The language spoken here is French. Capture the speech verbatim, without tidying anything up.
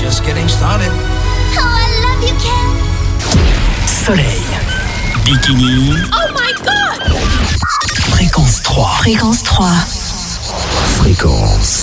just getting started. Oh, I love you, Ken. Soleil. Bikini. Oh my God. Fréquence trois. Fréquence trois. Fréquence